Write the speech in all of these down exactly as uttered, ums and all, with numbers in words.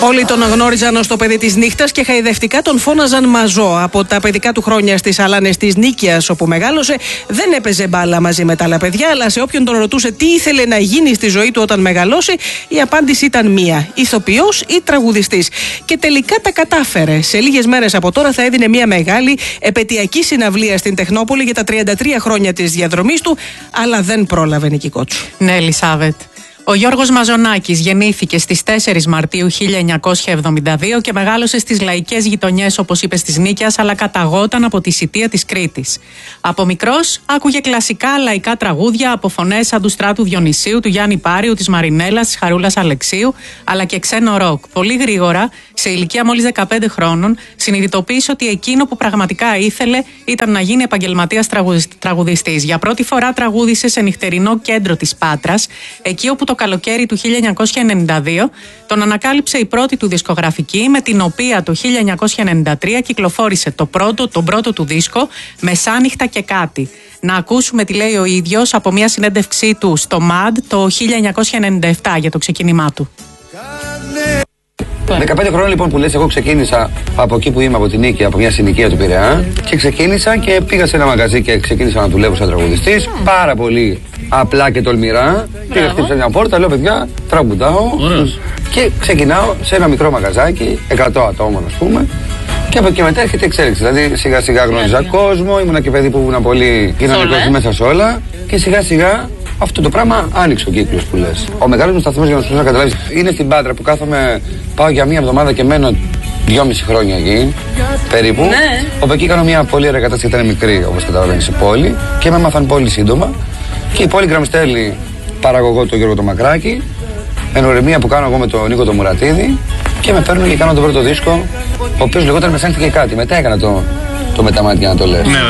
Όλοι τον γνώριζαν ως το παιδί της νύχτας και χαϊδευτικά τον φώναζαν Μαζό. Από τα παιδικά του χρόνια στις αλάνες της Νίκαιας, όπου μεγάλωσε, δεν έπαιζε μπάλα μαζί με τα άλλα παιδιά, αλλά σε όποιον τον ρωτούσε τι ήθελε να γίνει στη ζωή του όταν μεγαλώσει, η απάντηση ήταν μία: ηθοποιός ή τραγουδιστής. Και τελικά τα κατάφερε. Σε λίγες μέρες από τώρα θα έδινε μία μεγάλη επετειακή συναυλία στην Τεχνόπολη για τα τριάντα τρία χρόνια της διαδρομής του, αλλά δεν πρόλαβε, Νίκη Κότσου. Ναι, Ελισάβετ. Ο Γιώργος Μαζονάκης γεννήθηκε στις τέσσερις Μαρτίου χίλια εννιακόσια εβδομήντα δύο και μεγάλωσε στις λαϊκές γειτονιές, όπως είπες, της Νίκαιας, αλλά καταγόταν από τη Σιτία της Κρήτης. Από μικρός άκουγε κλασικά λαϊκά τραγούδια από φωνές σαν του Στράτου Διονυσίου, του Γιάννη Πάριου, της Μαρινέλας, της Χαρούλας Αλεξίου, αλλά και ξένο ροκ. Πολύ γρήγορα, σε ηλικία μόλις δεκαπέντε χρόνων, συνειδητοποίησε ότι εκείνο που πραγματικά ήθελε ήταν να γίνει επαγγελματίας τραγουδιστής. Για πρώτη φορά τραγούδισε σε νυχτερινό κέντρο της Πάτρας, εκεί όπου το καλοκαίρι του χίλια εννιακόσια ενενήντα δύο τον ανακάλυψε η πρώτη του δισκογραφική, με την οποία το χίλια εννιακόσια ενενήντα τρία κυκλοφόρησε το πρώτο, τον πρώτο του δίσκο, Μεσάνυχτα και κάτι. Να ακούσουμε τι λέει ο ίδιος από μια συνέντευξή του στο μαντ το χίλια εννιακόσια ενενήντα επτά για το ξεκίνημά του. δεκαπέντε χρόνια λοιπόν που λες, εγώ ξεκίνησα από εκεί που είμαι, από την Νίκη, από μια συνοικία του Πειραιά, και ξεκίνησα και πήγα σε ένα μαγαζί και ξεκίνησα να δουλεύω σαν τραγουδιστής. Πάρα πολύ απλά και τολμηρά. Πήγα, χτύπησα μια πόρτα, λέω παιδιά, τραγουδάω. Και ξεκινάω σε ένα μικρό μαγαζάκι, εκατό ατόμων ας πούμε. Και από εκεί μετά έρχεται η εξέλιξη. Δηλαδή σιγά σιγά γνώριζα κόσμο, ήμουνα και παιδί που ήμουν πολύ κοινωνικός μέσα σε όλα. Και σιγά σιγά αυτό το πράγμα άνοιξε ο κύκλος που λες. Ο μεγάλος μου σταθμός, για να σου να καταλάβεις, είναι στην Πάτρα που κάθομαι, πάω για μία εβδομάδα και μένω δυόμιση χρόνια εκεί περίπου. Ναι. Όπου εκεί κάνω μια πολύ ωραία κατάσταση, ήταν μικρή όπως καταλαβαίνεις η πόλη, και με έμαθαν πολύ σύντομα. Και η Polygram στέλνει παραγωγό τον Γιώργο το Μακράκη, ενορεμία που κάνω εγώ με τον Νίκο το Μουρατίδη, και με παίρνουν και κάνω τον πρώτο δίσκο, ο οποίος λεγόταν Μεσάνυχτα και κάτι. Μετά έκανα το, το με τα μάτια να το λες. Ναι,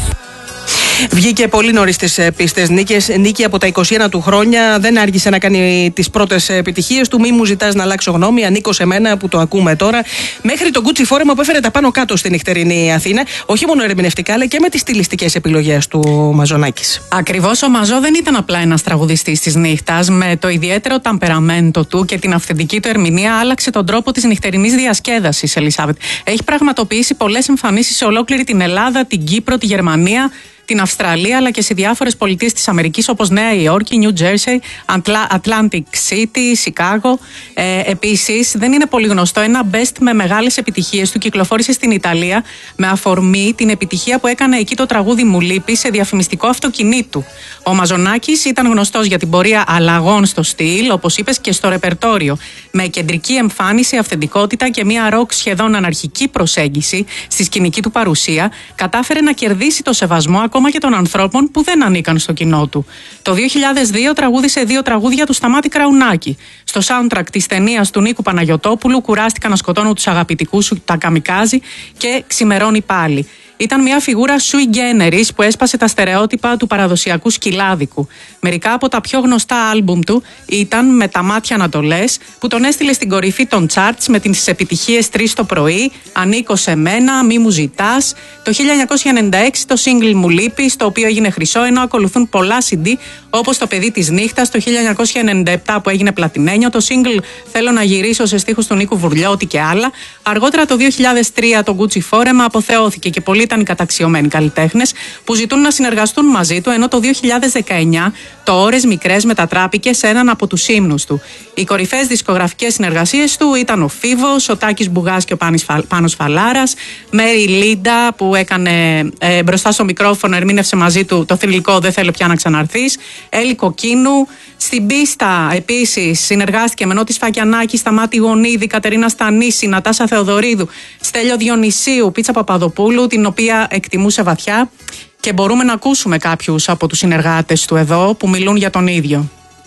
βγήκε πολύ νωρίς στις πίστες νίκες. Νίκη από τα είκοσι ένα του χρόνια, δεν άργησε να κάνει τις πρώτες επιτυχίες του. Μη μου ζητάς να αλλάξω γνώμη, ανήκω σε μένα που το ακούμε τώρα. Μέχρι τον Gucci φόρεμα που έφερε τα πάνω κάτω στην νυχτερινή Αθήνα, όχι μόνο ερμηνευτικά, αλλά και με τις στιλιστικές επιλογές του Μαζονάκης. Ακριβώς, ο Μαζό δεν ήταν απλά ένας τραγουδιστής της νύχτας. Με το ιδιαίτερο ταμπεραμέντο του και την αυθεντική του ερμηνεία, άλλαξε τον τρόπο της νυχτερινής διασκέδασης, Ελισάβετ. Έχει πραγματοποιήσει πολλές εμφανίσεις σε ολόκληρη την Ελλάδα, την Κύπρο, τη Γερμανία, την Αυστραλία, αλλά και σε διάφορες πολιτείες της Αμερικής όπως Νέα Υόρκη, Νιου Τζέρσεϊ, Atlantic City, Σικάγο. Ε, επίσης, δεν είναι πολύ γνωστό, ένα best με μεγάλες επιτυχίες του κυκλοφόρησε στην Ιταλία με αφορμή την επιτυχία που έκανε εκεί το τραγούδι Μου λείπει σε διαφημιστικό αυτοκινήτου. Ο Μαζονάκης ήταν γνωστός για την πορεία αλλαγών στο στυλ, όπως είπες, και στο ρεπερτόριο. Με κεντρική εμφάνιση, αυθεντικότητα και μια ροκ σχεδόν αναρχική προσέγγιση στη σκηνική του παρουσία, κατάφερε να κερδίσει το σεβασμό ακόμα και των ανθρώπων που δεν ανήκαν στο κοινό του. Το δύο χιλιάδες δύο τραγούδισε δύο τραγούδια του Σταμάτη Κραουνάκη. Στο soundtrack της ταινίας του Νίκου Παναγιωτόπουλου, Κουράστηκα να σκοτώνω τους αγαπητικούς σου, τα καμικάζι και Ξημερώνει πάλι. Ήταν μια φιγούρα sui generis που έσπασε τα στερεότυπα του παραδοσιακού σκυλάδικου. Μερικά από τα πιο γνωστά άλμπουμ του ήταν Με τα μάτια να το λες, που τον έστειλε στην κορυφή των charts με τις επιτυχίες τρεις το πρωί, Ανήκω σε μένα, Μη μου ζητάς. Το χίλια εννιακόσια ενενήντα έξι το single Μου λείπεις, το οποίο έγινε χρυσό, ενώ ακολουθούν πολλά σι ντι όπως Το παιδί της νύχτας το χίλια εννιακόσια ενενήντα επτά που έγινε πλατινένιο, το single Θέλω να γυρίσω σε στίχους του Νίκου Βουρλιώτη και άλλα. Αργότερα το δύο χιλιάδες τρία το Gucci φόρεμα αποθεώθηκε και πολλοί ήταν οι καταξιωμένοι καλλιτέχνες που ζητούν να συνεργαστούν μαζί του, ενώ το δύο χιλιάδες δεκαεννιά το Ώρες Μικρές μετατράπηκε σε έναν από τους ύμνους του. Οι κορυφαίες δισκογραφικές συνεργασίες του ήταν ο Φίβος, ο Τάκης Μπουγάς και ο Πάνος Φαλάρας, Μέρι Λίντα που έκανε ε, μπροστά στο μικρόφωνο, ερμήνευσε μαζί του το θρυλικό Δεν θέλω πια να ξαναρθείς, Έλλη Κοκκίνου. Στην πίστα επίσης συνεργάστηκε με Νότι Σφακιανάκη, Σταμάτη Γονίδη, Κατερίνα Στανίση, Νατάσα Θεοδωρίδου, Στέλιο Διονυσίου, Πίτσα Παπαδοπούλου, την οποία εκτιμούσε βαθιά, και μπορούμε να ακούσουμε κάποιους από τους συνεργάτες του εδώ που μιλούν για τον ίδιο.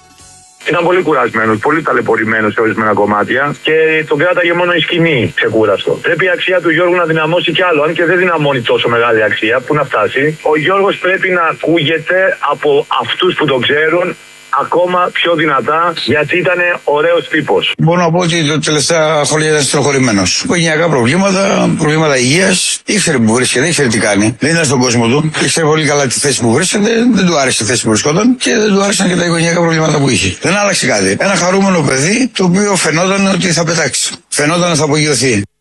Ήταν πολύ κουρασμένος, πολύ ταλαιπωρημένος σε ορισμένα κομμάτια και τον κράταγε μόνο η σκηνή ξεκούραστο. Πρέπει η αξία του Γιώργου να δυναμώσει κι άλλο, αν και δεν δυναμώνει τόσο μεγάλη αξία, που να φτάσει. Ο Γιώργος πρέπει να ακούγεται από αυτούς που τον ξέρουν ακόμα πιο δυνατά, γιατί ήταν ωραίος τύπος. Μπορώ να πω ότι τα τελευταία χρόνια ήταν στενοχωρημένος. Οικογενειακά προβλήματα, προβλήματα υγείας. Ήξερε που βρίσκεται, ήξερε τι κάνει. Δεν ήταν στον κόσμο του. Ήξερε πολύ καλά τη θέση που βρίσκεται. Δεν του άρεσε η θέση που βρισκόταν και δεν του άρεσαν και τα οικογενειακά προβλήματα που είχε. Δεν άλλαξε κάτι. Ένα χαρούμενο παιδί το οποίο φαινόταν ότι θα πετάξει. Φαινόταν ότι θα απογειωθεί.